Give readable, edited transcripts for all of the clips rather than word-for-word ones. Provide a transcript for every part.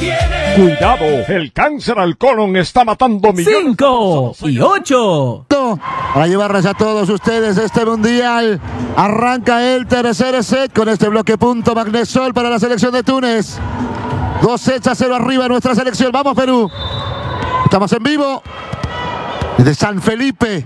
Cuidado, el cáncer al colon está matando millones. 5 y 8. Para llevarles a todos ustedes este mundial. Arranca el tercer set con este bloque punto Magnesol para la selección de Túnez. 2-0 arriba nuestra selección. Vamos, Perú. Estamos en vivo desde San Felipe,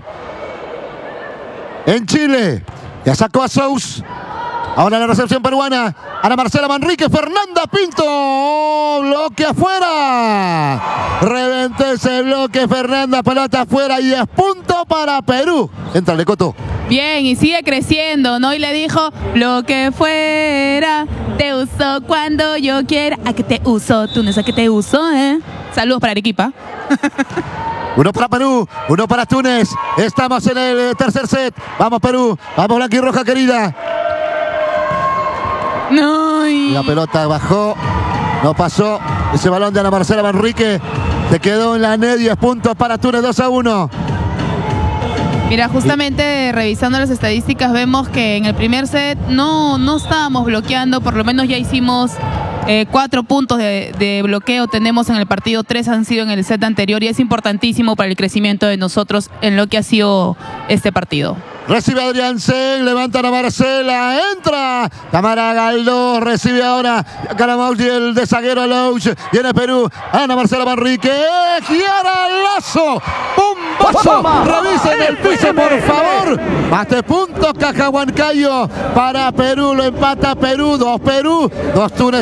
en Chile. Ya sacó a Sous. Ahora la recepción peruana. Ana Marcela Manrique, Fernanda Pinto. Bloque afuera. Reventó ese bloque, Fernanda. Pelota afuera y es punto para Perú. Entra Coto. Bien, y sigue creciendo, ¿no? Y le dijo, lo que fuera, te uso cuando yo quiera. ¿A qué te uso? Tú no sabes a qué te uso, ¿eh? Saludos para Arequipa. Uno para Perú, uno para Túnez. Estamos en el tercer set. Vamos, Perú. Vamos, blanquirroja querida. No. La pelota bajó. No pasó. Ese balón de Ana Marcela Manrique se quedó en la net. 10 puntos para Túnez, 2-1. Mira, justamente revisando las estadísticas vemos que en el primer set no estábamos bloqueando, por lo menos ya hicimos 4 puntos de bloqueo tenemos en el partido, 3 han sido en el set anterior y es importantísimo para el crecimiento de nosotros en lo que ha sido este partido. Recibe Adrián Sen, levanta a Marcela, entra Tamara Galdós, recibe ahora Caramauchi, el de zaguero Louch, viene Perú, Ana Marcela Manrique, Kiara Lazo, ¡bombazo! Revisen el piso, por favor. Más de puntos, Cajahuancayo para Perú, lo empata Perú, 2 Túnez.